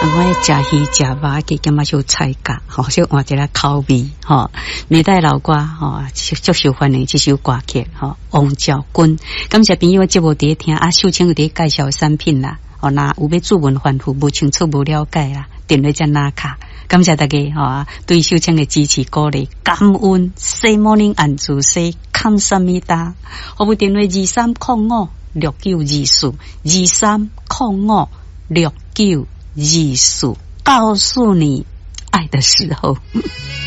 我食鱼食肉嘅咁啊少菜价，吼，少换一个口味，吼。历代老歌，吼，足受欢迎这首歌曲，吼，王兆军。感谢朋友节目伫听，啊，秀清有伫介绍产品啦，哦，那有要注文反复无清楚无了解啦，电话再拿卡。感谢大家，吼，对秀清的支持鼓励，感恩。Say morning and to say 감사합니다。我们电话23056924，23056924，告诉你爱的时候。